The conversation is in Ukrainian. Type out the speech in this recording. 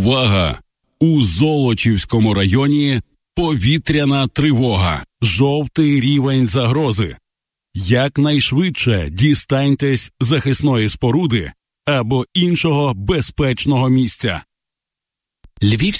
Увага! У Золочівському районі повітряна тривога. Жовтий рівень загрози. Якнайшвидше дістаньтесь захисної споруди або іншого безпечного місця.